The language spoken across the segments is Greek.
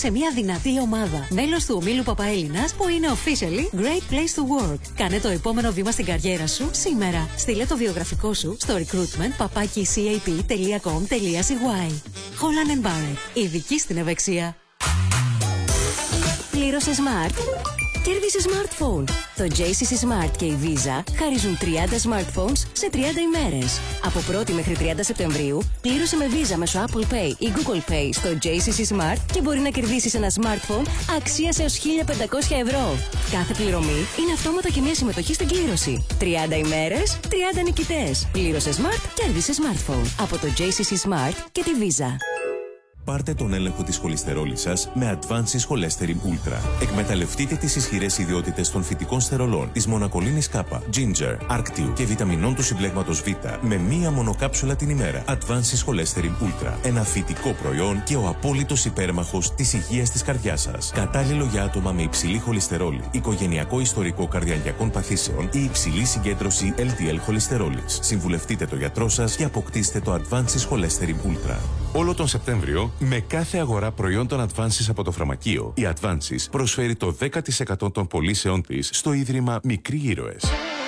σε μια δυνατή ομάδα. Μέλος του ομίλου Παπαέλληνας που είναι officially Great Place to Work. Κάνε το επόμενο βήμα στην καριέρα σου σήμερα. Στείλε το βιογραφικό σου στο recruitment@cap.com.cy. Holland & Barrett. Ειδική στην ευεξία. Πλήρωσε Smart. Κέρδισε smartphone. Το JCC Smart και η Visa χαρίζουν 30 smartphones σε 30 ημέρες. Από 1η μέχρι 30 Σεπτεμβρίου πλήρωσε με Visa μέσω Apple Pay ή Google Pay στο JCC Smart και μπορεί να κερδίσεις ένα smartphone αξίας έως 1.500 ευρώ. Κάθε πληρωμή είναι αυτόματα και μια συμμετοχή στην κλήρωση. 30 ημέρες, 30 νικητές. Πλήρωσε Smart, κέρδισε smartphone. Από το JCC Smart και τη Visa. Πάρτε τον έλεγχο της χολυστερόλης σας με Advances Cholesterol Ultra. Εκμεταλλευτείτε τις ισχυρές ιδιότητες των φυτικών στερολών, της μονακολίνης K, ginger, άρκτιου και βιταμινών του συμπλέγματος Β με μία μονοκάψουλα την ημέρα. Advances Cholesterol Ultra. Ένα φυτικό προϊόν και ο απόλυτος υπέρμαχος της υγείας της καρδιάς σας. Κατάλληλο για άτομα με υψηλή χολυστερόλη, οικογενειακό ιστορικό καρδιαγγειακών παθήσεων ή υψηλή συγκέντρωση LDL χολυστερόλης. Συμβουλευτείτε το γιατρό σας και αποκτήστε το Advances Cholesterol Ultra. Όλο τον Σεπτέμβριο, με κάθε αγορά προϊόντων Advances από το φαρμακείο, η Advances προσφέρει το 10% των πωλήσεών της στο Ίδρυμα Μικροί Ήρωες.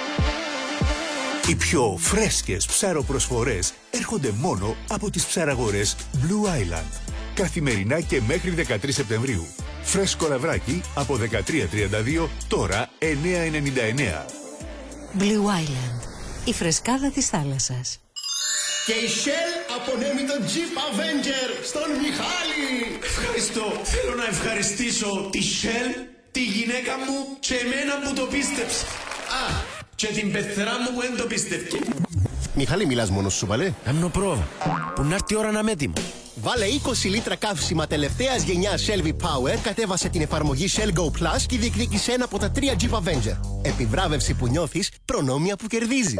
Οι πιο φρέσκες ψαροπροσφορές έρχονται μόνο από τις ψαραγορές Blue Island. Καθημερινά και μέχρι 13 Σεπτεμβρίου. Φρέσκο λαβράκι από 13,32, τώρα 9,99. Blue Island. Η φρεσκάδα της θάλασσας. Και η Shell απονέμει τον Jeep Avenger στον Μιχάλη. Ευχαριστώ. Θέλω να ευχαριστήσω τη Shell, τη γυναίκα μου και εμένα που το πίστεψε. Α, και την πεθερά μου που δεν το πίστευκε. Μιχάλη, μιλάς μόνος σου, βαλέ? Άμνο πρόβα. Που να έρθει η ώρα να είμαι έτοιμο. Βάλε 20 λίτρα καύσιμα τελευταίας γενιάς Shell V-Power, κατέβασε την εφαρμογή Shell Go Plus και διεκδίκησε ένα από τα 3 Jeep Avenger. Επιβράβευση που νιώθεις, προνόμια που κερδίζεις.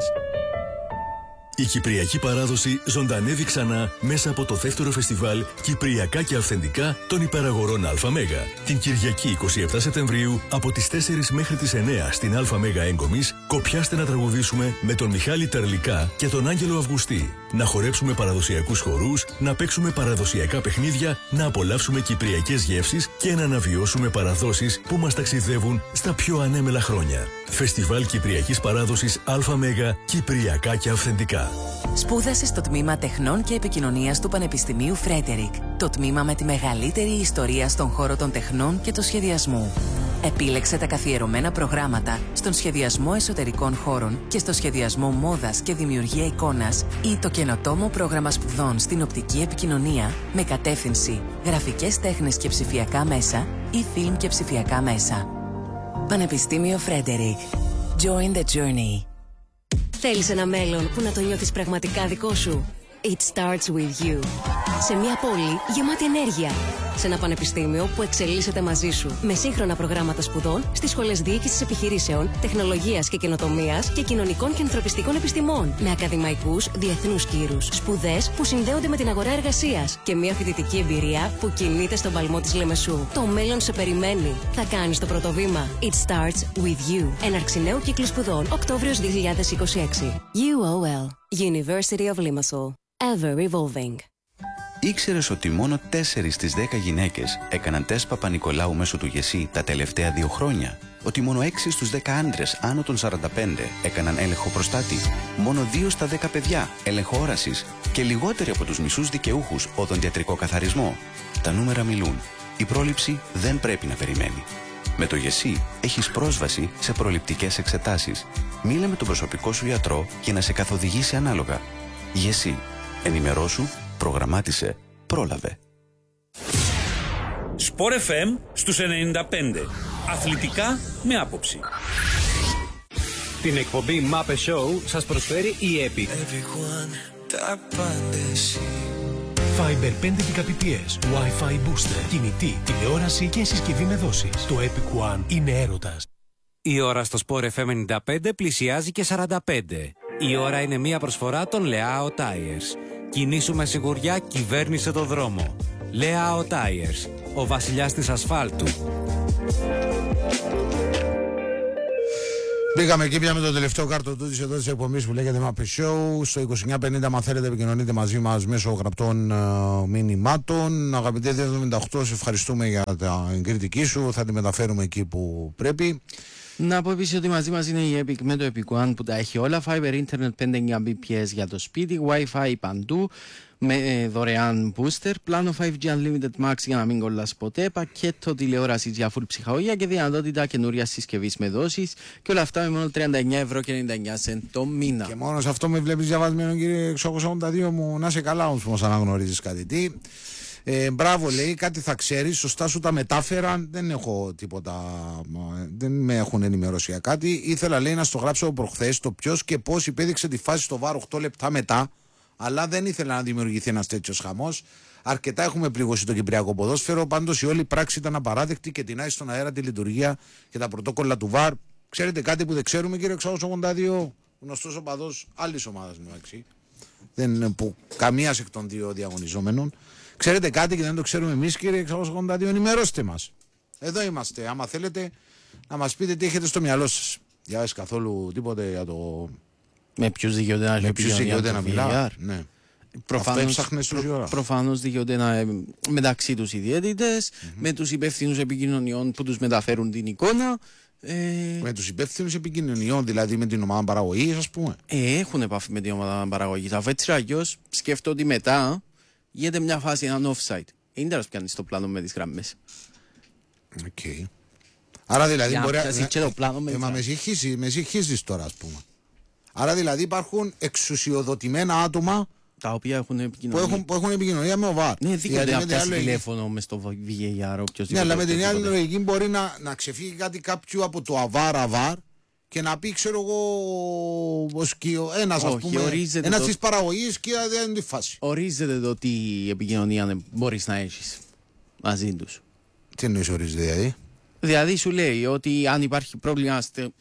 Η κυπριακή παράδοση ζωντανεύει ξανά μέσα από το δεύτερο φεστιβάλ Κυπριακά και Αυθεντικά των Υπεραγορών ΑΜ. Την Κυριακή 27 Σεπτεμβρίου από τις 4 μέχρι τις 9 στην ΑΜ Έγκομης, κοπιάστε να τραγουδήσουμε με τον Μιχάλη Τερλικά και τον Άγγελο Αυγουστή. Να χορέψουμε παραδοσιακούς χορούς, να παίξουμε παραδοσιακά παιχνίδια, να απολαύσουμε κυπριακές γεύσεις και να αναβιώσουμε παραδόσεις που μας ταξιδεύουν στα πιο ανέμελα χρόνια. Φεστιβάλ Κυπριακής Παράδοσης ΑΜ Κυπριακά και Αυθεντικά. Σπούδασε στο τμήμα Τεχνών και Επικοινωνίας του Πανεπιστημίου Φρέντερικ. Το τμήμα με τη μεγαλύτερη ιστορία στον χώρο των τεχνών και του σχεδιασμού. Επίλεξε τα καθιερωμένα προγράμματα στον σχεδιασμό εσωτερικών χώρων και στο σχεδιασμό μόδας και δημιουργία εικόνας ή το καινοτόμο πρόγραμμα σπουδών στην οπτική επικοινωνία με κατεύθυνση γραφικές τέχνες και ψηφιακά μέσα ή φιλμ και ψηφιακά μέσα. Πανεπιστήμιο Φρέντερικ. Join the journey. Θέλεις ένα μέλλον που να το νιώθεις πραγματικά δικό σου? It starts with you. Σε μια πόλη γεμάτη ενέργεια. Σε ένα πανεπιστήμιο που εξελίσσεται μαζί σου. Με σύγχρονα προγράμματα σπουδών στις σχολές διοίκησης επιχειρήσεων, τεχνολογίας και καινοτομίας και κοινωνικών και ανθρωπιστικών επιστημών. Με ακαδημαϊκούς διεθνούς κύρους. Σπουδές που συνδέονται με την αγορά εργασίας. Και μια φοιτητική εμπειρία που κινείται στον παλμό της Λεμεσού. Το μέλλον σε περιμένει. Θα κάνεις το πρώτο βήμα. It starts with you. Έναρξη νέου κύκλου σπουδών Οκτώβριος 2026. UOL. University of Limassol. Ever evolving. Ήξερες ότι μόνο 4 στις 10 γυναίκες έκαναν τεστ Παπα-Νικολάου μέσω του ΓΕΣΥ τα τελευταία 2 χρόνια? Ότι μόνο 6 στους 10 άντρες άνω των 45 έκαναν έλεγχο προστάτη? Μόνο 2 στα 10 παιδιά έλεγχο όρασης? Και λιγότεροι από τους μισούς δικαιούχους οδοντιατρικό καθαρισμό? Τα νούμερα μιλούν. Η πρόληψη δεν πρέπει να περιμένει. Με το ΓΕΣΥ έχεις πρόσβαση σε προληπτικές εξετάσεις. Μίλα με τον προσωπικό σου γιατρό για να σε καθοδηγήσει ανάλογα. ΓΕΣΥ. Ενημερώσου, προγραμμάτισε, πρόλαβε. Σπορ FM στους 95. Αθλητικά με άποψη. Την εκπομπή Mape Show σας προσφέρει η ΕΠΗ. Fiber 5 Gbps, Wi-Fi booster, κινητή, τηλεόραση και συσκευή με δόσεις. Το Epic One είναι έρωτας. Η ώρα στο Sport FM 95 πλησιάζει και 45. Η ώρα είναι μια προσφορά των Leao Tires. Κινήσου με σιγουριά, κυβέρνησε το δρόμο. Leao Tires, ο βασιλιάς της ασφάλτου. Μπήκαμε και πιάμε το τελευταίο κάρτο τούτης εδώ της εκπομπής που λέγεται Muppet Show. Στο 2950, αν θέλετε, επικοινωνείτε μαζί μας μέσω γραπτών μηνυμάτων. Αγαπητέ 278, σε ευχαριστούμε για την κριτική σου. Θα τη μεταφέρουμε εκεί που πρέπει. Να πω επίσης ότι μαζί μας είναι η Epic με το Epic One που τα έχει όλα. Fiber Internet 5 Mbps για το σπίτι, Wi-Fi παντού, με δωρεάν booster, πλάνο 5G Unlimited Max για να μην κολλάς ποτέ, πακέτο τηλεόρασης για full ψυχαγωγία και δυνατότητα καινούρια συσκευής με δόσεις και όλα αυτά με μόνο 39,99€ το μήνα. Και μόνο σε αυτό με βλέπεις διαβασμένο, κύριε 682 μου, να σε καλά όμως που μας αναγνωρίζεις κάτι. Τι. Μπράβο, λέει, κάτι θα ξέρεις, σωστά σου τα μετάφεραν, δεν έχω τίποτα, δεν με έχουν ενημερώσει για κάτι. Ήθελα, λέει, να στο γράψω προχθές το ποιος και πώς υπέδειξε τη φάση στο VAR 8 λεπτά μετά, αλλά δεν ήθελα να δημιουργηθεί ένας τέτοιος χαμός. Αρκετά έχουμε πληγώσει το κυπριακό ποδόσφαιρο, πάντως η όλη πράξη ήταν απαράδεκτη και τεινάει στον αέρα τη λειτουργία και τα πρωτόκολλα του VAR. Ξέρετε κάτι που δεν ξέρουμε, κύριε 682, γνωστός οπαδός άλλης ομάδας μεταξύ, δεν που καμίας εκ των δύο διαγωνιζόμενων. Ξέρετε κάτι και δεν το ξέρουμε εμείς, κύριε 682, ενημερώστε μας. Εδώ είμαστε. Άμα θέλετε να μας πείτε τι έχετε στο μυαλό σας. Για έχεις καθόλου τίποτε για το. Με ποιους δικαιούται να μιλά. Ναι. Προφανώς δικαιούται μεταξύ τους οι διαιτητές, με τους υπεύθυνους επικοινωνιών που τους μεταφέρουν την εικόνα. Με τους υπεύθυνους επικοινωνιών, δηλαδή με την ομάδα παραγωγής, ας πούμε. Έχουν επαφή με την ομάδα παραγωγής. Αφού έτσι αλλιώς σκέφτομαι ότι μετά γίνεται μια φάση, έναν offside. Είναι τέλος πιάνει στο πλάνο με τις γραμμές. Okay. Άρα δηλαδή μπορεί να. Με συγχύζεις τώρα, ας πούμε. Άρα δηλαδή υπάρχουν εξουσιοδοτημένα άτομα τα οποία έχουν επικοινωνία. Που έχουν επικοινωνία με ο VAR. Ναι, δίκαιο να πιάσει τηλέφωνο μες στο VAR. Ναι, αλλά με την άλλη λογική μπορεί να ξεφύγει κάτι κάποιου από το αβάρ και να πει, ξέρω εγώ, ένας της παραγωγής και δεν είναι τη φάση. Ορίζεται το τι επικοινωνία μπορείς να έχεις μαζί τους. Τι εννοείς ορίζεται δηλαδή? Δηλαδή σου λέει ότι αν υπάρχει πρόβλημα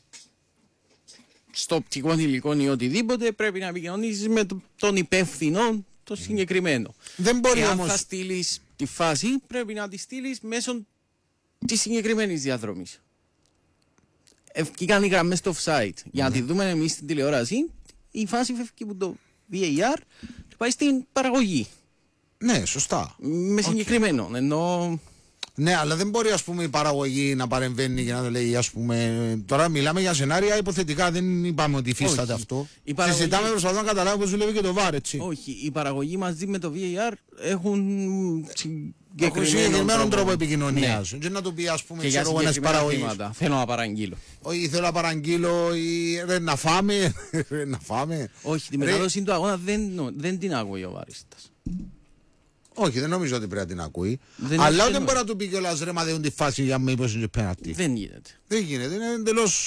στο οπτικό υλικό ή οτιδήποτε, πρέπει να επικοινωνήσεις με τον υπεύθυνο το συγκεκριμένο. Δεν μπορεί Εάν όμως. Θα στείλεις τη φάση, πρέπει να τη στείλεις μέσω της συγκεκριμένης διαδρομής. Ευκήκαν οι γραμμές στο offside. Για να τη δούμε εμείς στην τηλεόραση, η φάση φεύγει από το VAR και πάει στην παραγωγή. Ναι, σωστά. Με συγκεκριμένο. Ενώ. Ναι, αλλά δεν μπορεί, ας πούμε, η παραγωγή να παρεμβαίνει και να το λέει, ας πούμε. Τώρα μιλάμε για σενάρια υποθετικά, δεν είπαμε ότι υφίσταται αυτό. Συζητάμε, προσπαθώ να καταλάβω πώς δουλεύει και το VAR, έτσι. Όχι, η παραγωγή μαζί με το VAR έχουν συγκεκριμένο τρόπο επικοινωνίας. Ναι. Και να το πει, ας πούμε, ξέρω εγώ, ένας παραγωγής. Θέλω να παραγγείλω. Όχι, θέλω να παραγγείλω ή να φάμε. Όχι, τη μετάδοση του αγώνα δεν την ακούει ο βαρίστας. Όχι, δεν νομίζω ότι πρέπει να την ακούει. Αλλά δεν μπορεί να του πει κιόλας, ρε, μα δεν τη φάση για μήπως είναι πέναλτι. Δεν γίνεται. Δεν γίνεται, είναι εντελώς.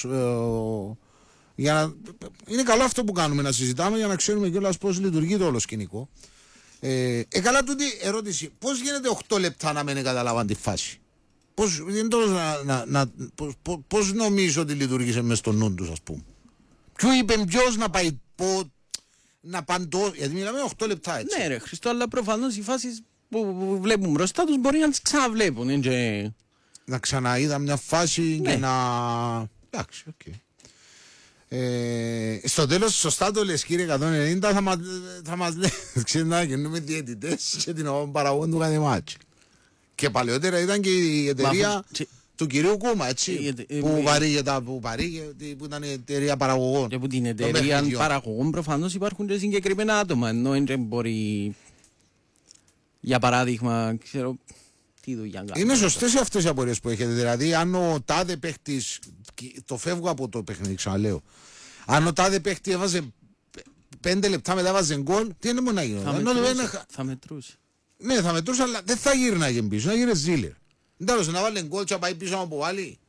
Είναι καλό αυτό που κάνουμε, να συζητάμε για να ξέρουμε κιόλας πώς λειτουργεί το όλο σκηνικό. Καλά, τούτη ερώτηση. Πώς γίνεται 8 λεπτά να μην καταλάβαν τη φάση? Πώς νομίζω ότι λειτουργήσε μες στο νου τους, ας πούμε? Ποιο είπε ποιος να πάει να παντώ, γιατί μιλάμε 8 λεπτά, έτσι. Ναι, ρε Χριστό, αλλά προφανώς οι φάσεις που βλέπουν μπροστά τους μπορεί να τις ξαναβλέπουν. Να ξαναείδα μια φάση, ναι, και να. Εντάξει, οκ. Στο τέλος, σωστά το λες, κύριε 190, θα μας λέει, ξέρετε, να γεννούμε διαιτητές και την παραγωγή του κάθε μάτσι. Και παλαιότερα ήταν και η εταιρεία του κυρίου Κούμα, έτσι, που ήταν η εταιρεία παραγωγών. Και από την εταιρεία παραγωγών προφανώς υπάρχουν και συγκεκριμένα άτομα, ενώ δεν μπορεί, για παράδειγμα, ξέρω, τι δουλειά κάνει. Είναι σωστές αυτές οι απορίες που έχετε, δηλαδή αν ο τάδε παίχτης, το φεύγω από το παιχνίδι, ξαναλέω, αν ο τάδε παίχτη έβαζε 5 λεπτά μετά έβαζε γκολ, τι είναι μόνο να γίνει? Θα μετρούσε. Ναι, θα μετρούσε, αλλά δεν θα γύρναγε πίσω, να γύρε ζήλερ. Εντάξει, να βάλει γκολ και να πάει πίσω να αποβάλει.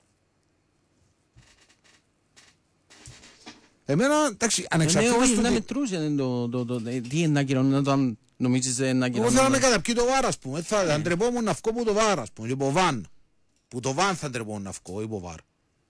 Εμένα, εντάξει, ανεξαρτήτως του. Δεν μετρούσε τι είναι να κυρώνει, όταν νομίζεις να κυρώνει. Εγώ θέλω να με καταπιεί το βάρ, ας πούμε. Θα ντρεπόμουν να βγω που το βάρ, ας πούμε, και από βάν. Που το βάν θα ντρεπόμουν να βγω, ή από βάρ.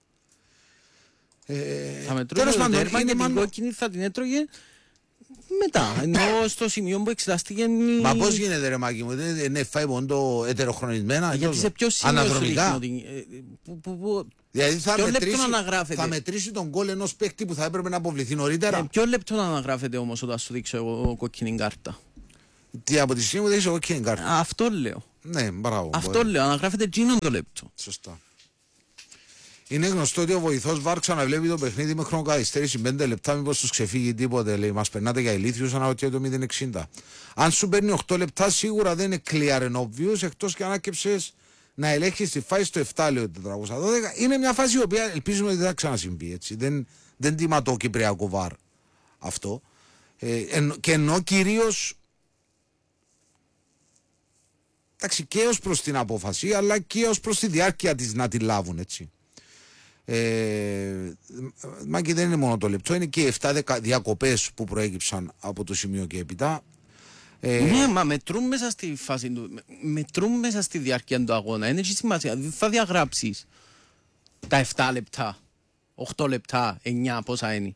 Θα μετρούσε το τέρμα και την κόκκινη θα την έτρωγε μετά, ενώ στο σημείο που εξετάστηκε. Μα πώς γίνεται, ρε Μάκη μου, δεν είναι φάει πόντο ετεροχρονισμένα? Γιατί σε ποιο σημείο σου δείχνει Δηλαδή θα μετρήσει τον γκολ ενός παίκτη που θα έπρεπε να αποβληθεί νωρίτερα. Ποιο λεπτό να αναγράφεται όμως όταν σου δείξω εγώ κόκκινη κάρτα? Τι από τη στιγμή που δείξω κόκκινη κάρτα. Αυτό λέω. Ναι, μπράβο. Αυτό λέω, αναγράφεται εκείνο το λεπτό. Σωστά. Είναι γνωστό ότι ο βοηθός VAR ξαναβλέπει το παιχνίδι με χρονοκαθυστέρηση 5 λεπτά. Μήπως τους ξεφύγει τίποτε, λέει. Μας περνάτε για ηλίθιους, αναρωτιέται το 060. Αν σου παίρνει 8 λεπτά, σίγουρα δεν είναι clear and obvious, εκτός και αν άκεψες να ελέγχεις τη φάση στο 7, λέει το 412. Είναι μια φάση η οποία ελπίζουμε ότι δεν θα ξανασυμβεί. Έτσι. Δεν τιμά το κυπριακό VAR αυτό. Και ενώ κυρίως. Εντάξει, και ως προς την απόφαση, αλλά και ως προς τη διάρκεια της να τη λάβουν, έτσι. Μα και δεν είναι μόνο το λεπτό, είναι και οι 7 διακοπές που προέκυψαν από το σημείο και έπειτα. Ναι, μα μετρούν μέσα στη φάση του, μετρούν μέσα στη διάρκεια του αγώνα. Είναι και σημασία, θα διαγράψεις τα 7 λεπτά, 8 λεπτά, 9, πόσα είναι.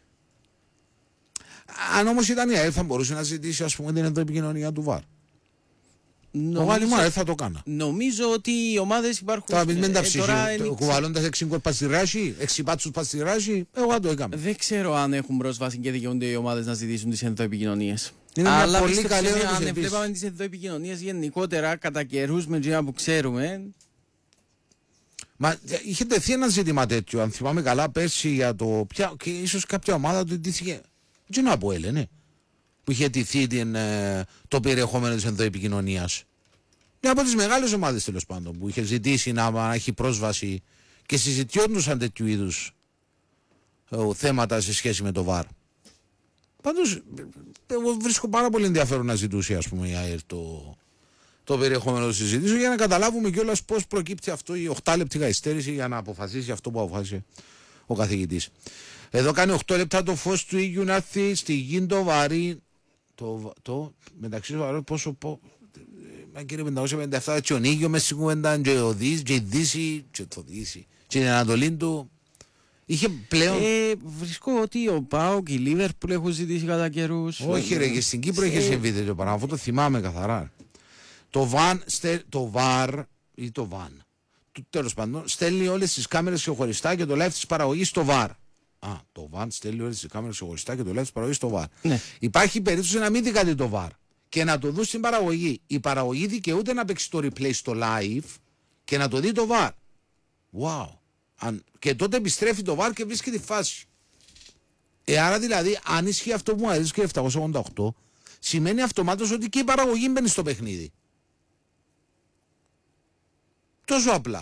Αν όμως ήταν η ΑΕΛ θα μπορούσε να ζητήσει, ας πούμε, την ενδοεπικοινωνία του VAR. Ο Γαλλιμάρα θα το κάνα. Νομίζω ότι οι ομάδες υπάρχουν. Τώρα μην τα ψυχή, κουβαλώντας 6 γκολ παστιράσι, 6 πάτσους παστιράσι, εγώ το έκανα. Δεν ξέρω αν έχουν πρόσβαση και δικαιούνται οι ομάδες να ζητήσουν τις ενδοεπικοινωνίες. Είναι αλλά πολύ καλή ερώτηση. Αν βλέπαμε τις ενδοεπικοινωνίες γενικότερα κατά καιρούς με τζίνα που ξέρουμε. Μα είχε τεθεί ένα ζήτημα τέτοιο, αν θυμάμαι καλά, πέρσι για το. Και ίσως κάποια ομάδα του ντύθηκε. Τι να πω, έλεγε. Που είχε τηθεί το περιεχόμενο της ενδοεπικοινωνίας. Μια από τις μεγάλες ομάδες τέλος πάντων που είχε ζητήσει να έχει πρόσβαση και συζητιόντουσαν τέτοιου είδους θέματα σε σχέση με το VAR. Πάντως εγώ βρίσκω πάρα πολύ ενδιαφέρον να ζητούσε, ας πούμε, η ΑΕΡ το περιεχόμενο της συζήτησης για να καταλάβουμε κιόλας πώς προκύπτει αυτό η 8 λεπτή καθυστέρηση για να αποφασίσει αυτό που αποφάσισε ο καθηγητής. Εδώ κάνει 8 λεπτά το φως του Ήγιου να έρθει στη γη το βαρύ. Μεταξύ του βαρύ πόσο. Μα κύριε 557, έτσι ο Ήγιο μες στην κουβέντα, και ο Δύση, και η Δύση, και το Δύση, και την Ανατολή του. Είχε πλέον. Βρίσκω ότι ο ΠΑΟΚ και η Λίβερπουλ έχουν ζητήσει κατά καιρούς. Όχι, ρε, και στην Κύπρο είχε συμβεί τέτοιο πράγμα. Αυτό το θυμάμαι καθαρά. Το VAR ή το VAN. Τέλος πάντων, στέλνει όλες τις κάμερες ξεχωριστά και το live της παραγωγής στο VAR. Το VAN στέλνει όλες τις κάμερες ξεχωριστά και το live της παραγωγής στο VAR. Ναι. Υπάρχει περίπτωση να μην δει κάτι το VAR και να το δουν στην παραγωγή. Η παραγωγή δικαιούται να παίξει το replay στο live και να το δει το VAR. Wow. Και τότε επιστρέφει το VAR και βρίσκει τη φάση. Άρα δηλαδή, αν ισχύει αυτό που μου αρέσει και 788, σημαίνει αυτομάτως ότι και η παραγωγή μπαίνει στο παιχνίδι. Τόσο απλά.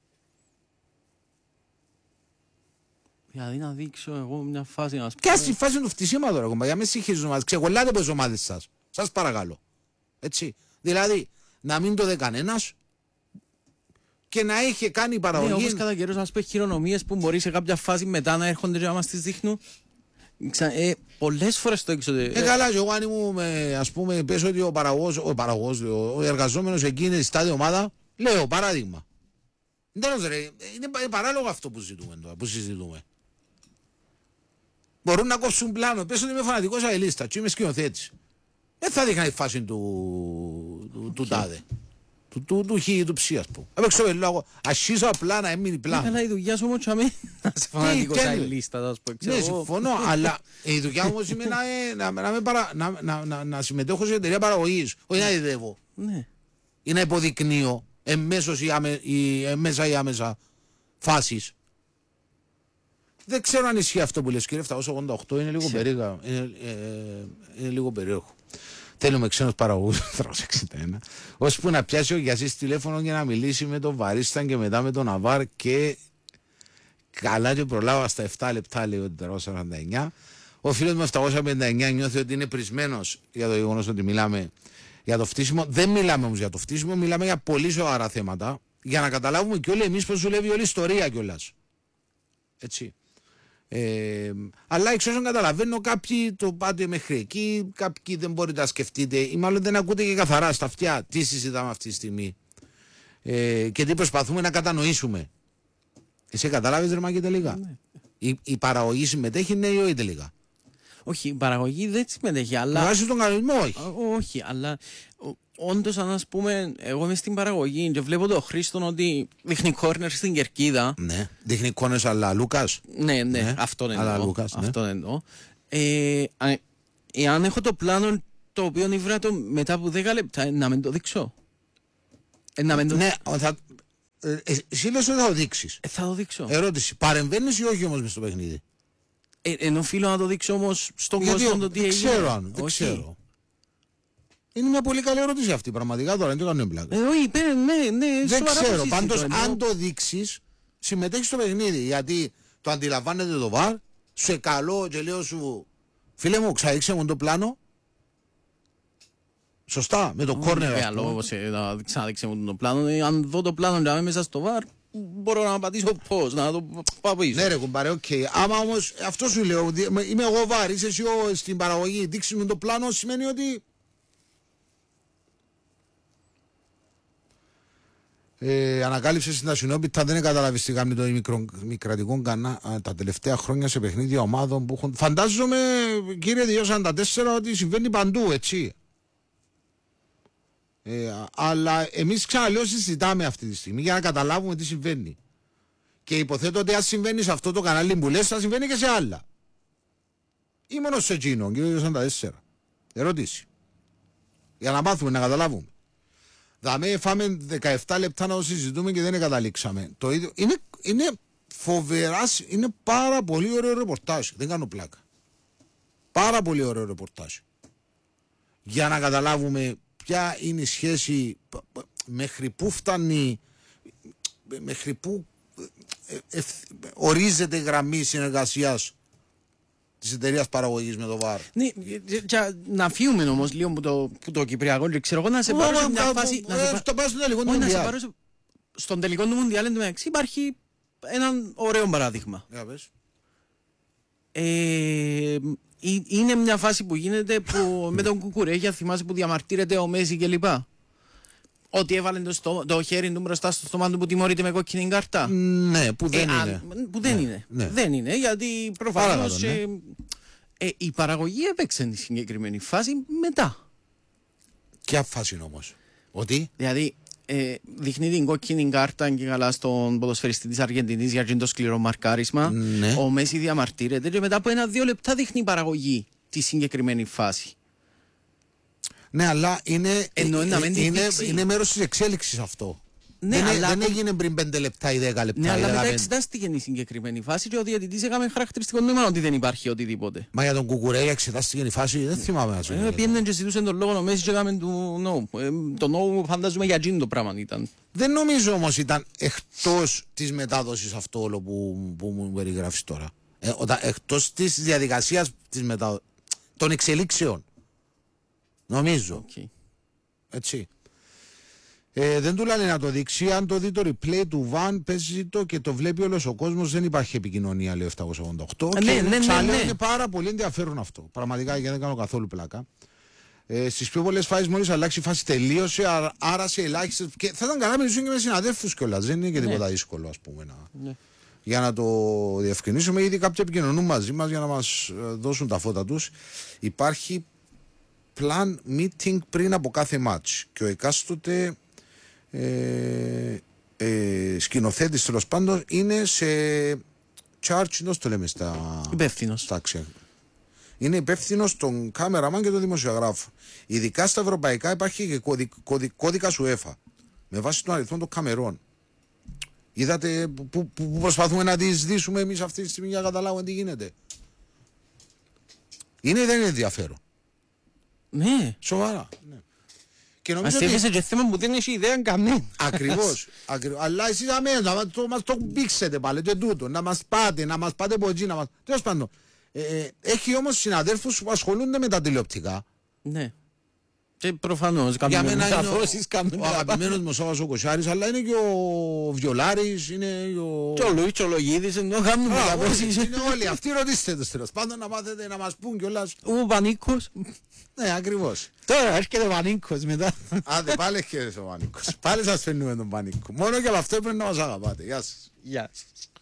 Δηλαδή να δείξω εγώ μια φάση να και στη φάση του φτυσίματος, ρε, για με συγχύζουν ομάδες. Ξεγολάτε από τις ομάδες σας. Σας παρακαλώ. Έτσι. Δηλαδή, να μην το δει κανένας και να είχε κάνει η παραγωγή. Ναι, όπως κατά καιρός να πούμε χειρονομίες που μπορεί σε κάποια φάση μετά να έρχονται και να μας τις δείχνουν. Πολλές φορές το έξω. Καλά, εγώ αν ήμουν, ας πούμε, πες ότι ο εργαζόμενος εκείνη τη στάδια ομάδα, λέω παράδειγμα. Τέλος, ρε, είναι παράλογο αυτό που συζητούμε. Μπορούν να κόψουν πλάνο. Πες ότι είμαι φανατικός αελίστα και είμαι σκηνοθέτης. Δεν θα δείχνει η φάση του τάδε. Του ψή, ας πούμε. Έπαιξω με λόγο, ασχίσω απλά να έμεινε πλάνο. Καλά, η δουλειά σου όμως να είσαι φανατικός αελίστα. Ναι, συμφωνώ, αλλά η δουλειά μου όμως είναι να συμμετέχω σε εταιρεία παραγωγής, όχι να ειδεύω. Ή να υποδεικνύω εμέσως μέσα ή άμεσα φάσεις. Δεν ξέρω αν ισχύει αυτό που λες, κύριε 788, είναι λίγο περίεργο. Θέλουμε ξένους παραγωγούς, 361, ώσπου να πιάσει ο Γιασής τηλέφωνο για να μιλήσει με τον Βαρίσταν και μετά με τον Ναβάρ και καλά και προλάβα στα 7 λεπτά, λέει ο 449. Ο φίλος μου 759 νιώθει ότι είναι πρισμένος για το γεγονός ότι μιλάμε για το φτύσιμο. Δεν μιλάμε όμως για το φτύσιμο, μιλάμε για πολύ σοβαρά θέματα, για να καταλάβουμε και όλοι εμείς πώς δουλεύει όλη η ιστορία κιόλας. Έτσι. Αλλά εξ όσων καταλαβαίνω, κάποιοι το πάτε μέχρι εκεί, κάποιοι δεν μπορείτε να σκεφτείτε ή μάλλον δεν ακούτε και καθαρά στα αυτιά τι συζητάμε αυτή τη στιγμή και τι προσπαθούμε να κατανοήσουμε. Εσύ καταλάβεις, ρε Μάκη, τελικά? Ναι. Η παραγωγή συμμετέχει, ναι ή όχι τελικά? Όχι, η παραγωγή δεν συμμετέχει, αλλά. Βάζει τον κανονισμό, όχι. Όχι, αλλά όντως, αν ας πούμε, εγώ είμαι στην παραγωγή και βλέπω το Χρήστον ότι δείχνει κόρνερ στην κερκίδα. Ναι, δείχνει κόρνερ αλλά Λούκας. Ναι, αυτόν εννοώ. Αυτόν εννοώ. Εάν έχω το πλάνο το οποίο νιβρά το μετά από 10 λεπτά, να μην το δείξω. Ναι, εσύ λες ότι θα το δείξεις. Θα το δείξω. Ερώτηση, παρεμβαίνεις ή όχι όμως μες στο παιχνίδι? Ενώ οφείλω να το δείξω όμως στον κόσμο το τι έγινε. Δεν ξέρω. Είναι μια πολύ καλή ερώτηση αυτή, πραγματικά τώρα, δεν το κάνω εμπλάκα. Ναι, δεν ξέρω, πάντως αν το δείξεις, συμμετέχεις στο παιχνίδι, γιατί το αντιλαμβάνεται το VAR, σε καλό και λέω σου, φίλε μου, ξαδείξε μου το πλάνο. Σωστά, με το κόρνερ. Να ξαναδείξε μου το πλάνο. Αν δω το πλάνο και μέσα στο VAR, μπορώ να πατήσω πώς, να το πάω πίσω. Ναι ρε κουμπάρε, οκ. Άμα όμως, αυτό σου λέω, είμαι εγώ VAR, είσαι εσύ στην παραγωγή, δείξεις μου το πλάνο, σημαίνει ότι... Ανακάλυψε στην Ασυνόπιτα, δεν καταλάβει τι κάνει το μικρρατικό τα τελευταία χρόνια σε παιχνίδια ομάδων που έχουν. Φαντάζομαι, κύριε 244, ότι συμβαίνει παντού, έτσι. Αλλά εμείς ξαναλέω συζητάμε αυτή τη στιγμή για να καταλάβουμε τι συμβαίνει. Και υποθέτω ότι αν συμβαίνει σε αυτό το κανάλι που λες, θα συμβαίνει και σε άλλα. Ή μόνο σε εκείνο, κύριε 244. Ερώτηση. Για να μάθουμε, να καταλάβουμε. Δαμε φάμε 17 λεπτά να το συζητούμε και δεν καταλήξαμε. Το ίδιο είναι φοβερά, είναι πάρα πολύ ωραίο ρεπορτάζ. Δεν κάνω πλάκα. Πάρα πολύ ωραίο ρεπορτάζ. Για να καταλάβουμε ποια είναι η σχέση, μέχρι πού φτάνει, μέχρι πού ορίζεται η γραμμή συνεργασίας της εταιρείας παραγωγής με το VAR. Ναι, να φύγουμε όμως λίγο που το Κυπριακό και ξέρω εγώ να σε πάρω σε μια φάση... Στον τελικό του Μουντιάλ εντωμεταξύ υπάρχει ένα ωραίο παράδειγμα. Είναι μια φάση που γίνεται με τον Κουκουρέγια, θυμάσαι που διαμαρτύρεται ο Μέση κλπ. Ότι έβαλε το χέρι του μπροστά στο στόμα του που τιμωρείται με κόκκινη κάρτα. Ναι, που δεν είναι. Που δεν είναι. Δεν είναι, γιατί προφανώς η παραγωγή έπαιξε τη συγκεκριμένη φάση μετά. Ποια φάση όμως? Ότι? Δηλαδή δείχνει την κόκκινη κάρτα και καλά στον ποδοσφαιριστή της Αργεντινής για το σκληρό μαρκάρισμα. Ναι. Ο Μέση διαμαρτύρεται και μετά από 1-2 λεπτά δείχνει η παραγωγή τη συγκεκριμένη φάση. Ναι, αλλά είναι μέρος της εξέλιξης αυτό. Ναι, δεν έγινε πριν 5 λεπτά ή 10 λεπτά. Ναι, αλλά μετά εξετάστηκε η συγκεκριμένη φάση και ο διαιτητής έκαμε χαρακτηριστικό νόημα ότι δεν υπάρχει οτιδήποτε. Μα για τον Κουκουρέγια εξετάστηκε η φάση, δεν θυμάμαι να σου πει. Πήγαινε και ζητούσε τον λόγο ο Μέση και έκαμε το νόμο, φαντάζομαι για εκείνο το πράγμα ήταν. Δεν νομίζω όμως ήταν εκτός της μετάδοσης αυτό όλο που μου περιγράφεις τώρα. Εκτός της διαδικασίας των εξελίξεων. Νομίζω. Έτσι. Δεν του λένε να το δείξει. Αν το δει το replay του Βαν, παίζει το και το βλέπει όλος ο κόσμος. Δεν υπάρχει επικοινωνία, λέει 788. Είναι πάρα πολύ ενδιαφέρον αυτό. Πραγματικά, και δεν κάνω καθόλου πλάκα. Στις πιο πολλές φάσεις, μόλις αλλάξει η φάση, τελείωσε. Άρα σε ελάχιστες. Και θα ήταν καλά με και με συναδέλφους κιόλας. Δεν είναι και τίποτα δύσκολο, ας πούμε. Για να το διευκρινίσουμε, ήδη κάποιοι επικοινωνούν μαζί μας για να μας δώσουν τα φώτα τους. Υπάρχει plan meeting πριν από κάθε μάτς και ο εκάστοτε σκηνοθέτης τέλος πάντων είναι σε charge, πώς το λέμε στα αξία. Είναι υπεύθυνος των κάμεραμαν και των δημοσιογράφων. Ειδικά στα ευρωπαϊκά υπάρχει και κώδικα UEFA με βάση τον αριθμό των καμερών. Είδατε που προσπαθούμε να τις δείσουμε εμείς αυτή τη στιγμή για να καταλάβουμε τι γίνεται. Είναι ή δεν είναι ενδιαφέρον? Ναι. Σοβαρά. Ναι. Και νομίζω ότι... έφεσε και θέμα που δεν έχει ιδέα καμία. Ακριβώς. Αλλά εσείς μας το πήξετε πάλι και τούτο. Να μας πάτε από εκεί. Τέλος πάντων. Έχει όμως συναδέλφους που ασχολούνται με τα τηλεοπτικά. Ναι. Και προφανώς για μένα είναι ο αγαπημένος μου Σάββας ο Κοσιάρης, αλλά είναι και ο Βιολάρης, είναι και ο Λουίτσο Λογίδης, είναι όλοι αυτοί. Ρωτήστε τους τέλος πάντων να μάθετε να μας πούν κιόλας. Ο Πανίκος. Ναι, ακριβώς. Τώρα έρχεται ο Πανίκος μετά. Άντε πάλι έρχεται ο Πανίκος. Πάλι σας φέρνουμε τον Πανίκο. Μόνο και από αυτό πρέπει να μας αγαπάτε. Γεια σας.